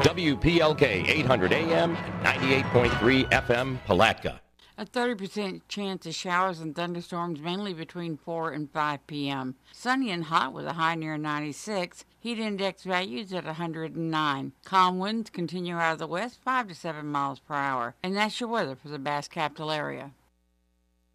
WPLK 800 AM and 98.3 FM Palatka. A 30% chance of showers and thunderstorms mainly between 4 and 5 p.m. Sunny and hot with a high near 96. Heat index values at 109. Calm winds continue out of the west 5 to 7 miles per hour. And that's your weather for the Bass Capital area.